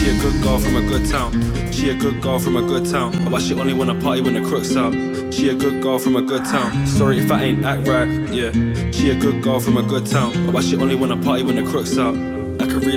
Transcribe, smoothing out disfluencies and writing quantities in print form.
She a good girl from a good town. She a good girl from a good town. But she only wanna party when the crook's out. She a good girl from a good town. Sorry if I ain't act right, yeah. She a good girl from a good town. But she only wanna party when the crook's out. I could read